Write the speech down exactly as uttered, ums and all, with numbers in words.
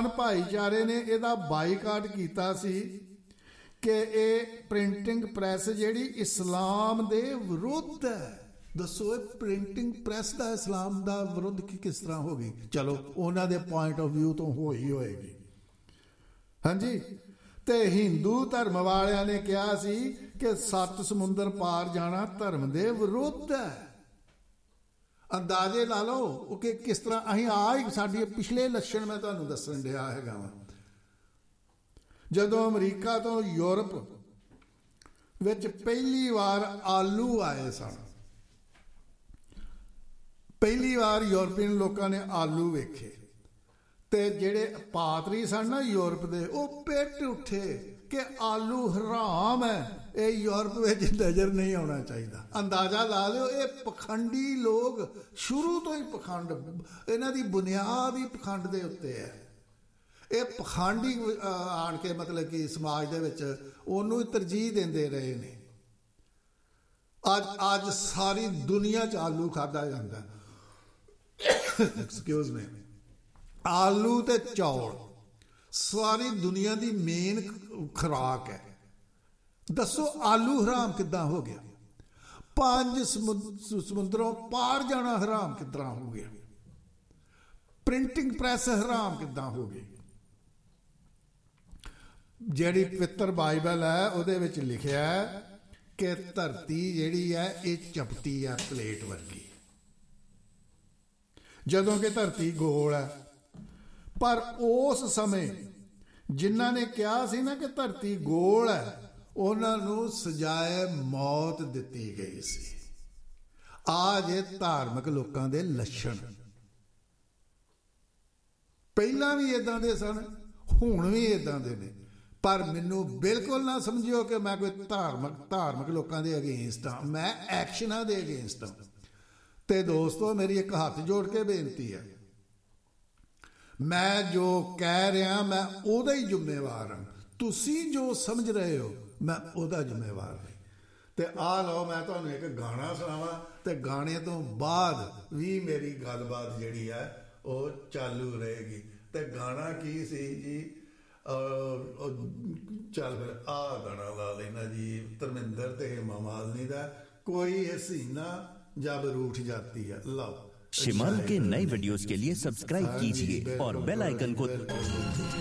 ਮੁਸਲਮਾਨ ਭਾਈਚਾਰੇ ਨੇ ਇਹਦਾ ਬਾਈਕਾਟ ਕੀਤਾ ਸੀ ਕਿ ਇਹ ਪ੍ਰਿੰਟਿੰਗ ਪ੍ਰੈਸ ਜਿਹੜੀ ਇਸਲਾਮ ਦੇ ਵਿਰੁੱਧ ਹੈ। ਦੱਸੋ ਇਹ ਪ੍ਰਿੰਟਿੰਗ ਪ੍ਰੈਸ ਦਾ ਇਸਲਾਮ ਦਾ ਵਿਰੁੱਧ ਕੀ ਕਿਸ ਤਰ੍ਹਾਂ ਹੋ ਗਈ? ਚਲੋ ਉਹਨਾਂ ਦੇ ਪੁਆਇੰਟ ਆਫ ਵਿਊ ਤੋਂ ਹੋਈ ਹੋਏਗੀ। ਹਾਂਜੀ, ਤੇ ਹਿੰਦੂ ਧਰਮ ਵਾਲਿਆਂ ਨੇ ਕਿਹਾ ਸੀ ਕਿ ਸੱਤ ਸਮੁੰਦਰ ਪਾਰ ਜਾਣਾ ਧਰਮ ਦੇ ਵਿਰੁੱਧ ਹੈ। ਅੰਦਾਜ਼ੇ ਲਾ ਲਓ ਕਿ ਕਿਸ ਤਰ੍ਹਾਂ ਅਸੀਂ ਆ ਹੀ ਸਾਡੀ ਪਿਛਲੇ ਲੱਛਣ ਮੈਂ ਤੁਹਾਨੂੰ ਦੱਸਣ ਡਿਆ ਹੈਗਾ ਵਾ। ਜਦੋਂ ਅਮਰੀਕਾ ਤੋਂ ਯੂਰਪ ਵਿੱਚ ਪਹਿਲੀ ਵਾਰ ਆਲੂ ਆਏ ਸਨ, ਪਹਿਲੀ ਵਾਰ ਯੂਰਪੀਅਨ ਲੋਕਾਂ ਨੇ ਆਲੂ ਵੇਖੇ ਤੇ ਜਿਹੜੇ ਪਾਤਰੀ ਸਨ ਨਾ ਯੂਰਪ ਦੇ, ਉਹ ਪਿੱਟ ਉੱਠੇ ਕਿ ਆਲੂ ਹਰਾਮ ਹੈ, ਇਹ ਯੂਰਪ ਵਿੱਚ ਨਜ਼ਰ ਨਹੀਂ ਆਉਣਾ ਚਾਹੀਦਾ। ਅੰਦਾਜ਼ਾ ਲਾ ਲਿਓ, ਇਹ ਪਖੰਡੀ ਲੋਕ ਸ਼ੁਰੂ ਤੋਂ ਹੀ ਪਖੰਡ, ਇਹਨਾਂ ਦੀ ਬੁਨਿਆਦ ਹੀ ਪਖੰਡ ਦੇ ਉੱਤੇ ਹੈ। ਇਹ ਪਖੰਡੀ ਆਣ ਕੇ ਮਤਲਬ ਕਿ ਸਮਾਜ ਦੇ ਵਿੱਚ ਉਹਨੂੰ ਹੀ ਤਰਜੀਹ ਦਿੰਦੇ ਰਹੇ ਨੇ। ਅੱਜ ਅੱਜ ਸਾਰੀ ਦੁਨੀਆ 'ਚ ਆਲੂ ਖਾਧਾ ਜਾਂਦਾ, ਐਕਸਕਿਊਜ਼ ਮੀ, ਆਲੂ ਤੇ ਚੌਲ ਸਾਰੀ ਦੁਨੀਆ ਦੀ ਮੇਨ ਖੁਰਾਕ ਹੈ। ਦੱਸੋ ਆਲੂ ਹਰਾਮ ਕਿੱਦਾਂ ਹੋ ਗਿਆ? ਪੰਜ ਸਮੁੰਦਰੋਂ ਪਾਰ ਜਾਣਾ ਹਰਾਮ ਕਿੱਦਾਂ ਹੋ ਗਿਆ? ਪ੍ਰਿੰਟਿੰਗ ਪ੍ਰੈਸ ਹਰਾਮ ਕਿੱਦਾਂ ਹੋ ਗਈ? ਜਿਹੜੀ ਪਵਿੱਤਰ ਬਾਈਬਲ ਹੈ ਉਹਦੇ ਵਿੱਚ ਲਿਖਿਆ ਹੈ ਕਿ ਧਰਤੀ ਜਿਹੜੀ ਹੈ ਇਹ ਚਪਟੀ ਹੈ ਪਲੇਟ ਵਰਗੀ, ਜਦੋਂ ਕਿ ਧਰਤੀ ਗੋਲ ਹੈ। ਪਰ ਉਸ ਸਮੇਂ ਜਿਨ੍ਹਾਂ ਨੇ ਕਿਹਾ ਸੀ ਨਾ ਕਿ ਧਰਤੀ ਗੋਲ ਹੈ, ਉਹਨਾਂ ਨੂੰ ਸਜ਼ਾਏ ਮੌਤ ਦਿੱਤੀ ਗਈ ਸੀ। ਆ ਜੇ ਧਾਰਮਿਕ ਲੋਕਾਂ ਦੇ ਲੱਛਣ ਪਹਿਲਾਂ ਵੀ ਇਦਾਂ ਦੇ ਸਨ, ਹੁਣ ਵੀ ਇਦਾਂ ਦੇ ਨੇ। ਪਰ ਮੈਨੂੰ ਬਿਲਕੁਲ ਨਾ ਸਮਝਿਓ ਕਿ ਮੈਂ ਕੋਈ ਧਾਰਮਿਕ ਧਾਰਮਿਕ ਲੋਕਾਂ ਦੇ ਅਗੇਂਸਟ ਹਾਂ, ਮੈਂ ਐਕਸ਼ਨਾਂ ਦੇ ਅਗੇਂਸਟ ਹਾਂ। ਤੇ ਦੋਸਤੋ, ਮੇਰੀ ਇੱਕ ਹੱਥ ਜੋੜ ਕੇ ਬੇਨਤੀ ਹੈ, ਮੈਂ ਜੋ ਕਹਿ ਰਿਹਾ ਮੈਂ ਉਹਦਾ ਹੀ ਜ਼ਿੰਮੇਵਾਰ ਹਾਂ। ਤੁਸੀਂ ਜੋ ਸਮਝ ਰਹੇ ਹੋ ਮੈਂ ਉਹਦਾ ਜ਼ਿੰਮੇਵਾਰ ਨਹੀਂ। ਤੇ ਆਹ ਲਓ, ਮੈਂ ਤੁਹਾਨੂੰ ਇੱਕ ਗਾਣਾ ਸੁਣਾਵਾਂ ਤੇ ਗਾਣੇ ਤੋਂ ਬਾਅਦ ਵੀ ਮੇਰੀ ਗੱਲਬਾਤ ਜਿਹੜੀ ਹੈ ਉਹ ਚਾਲੂ ਰਹੇਗੀ। ਤੇ ਗਾਣਾ ਕੀ ਸੀ ਜੀ? ਚੱਲ ਫਿਰ ਆਹ ਗਾਣਾ ਲਾ ਲੈਣਾ ਜੀ, ਧਰਮਿੰਦਰ ਤੇ ਹੇਮਾ ਮਾਲਿਨੀ ਦਾ, ਕੋਈ हसीना जब रूठ जाती है। लव शिमाल के नए वीडियोस के लिए सब्सक्राइब कीजिए और बेल आइकन को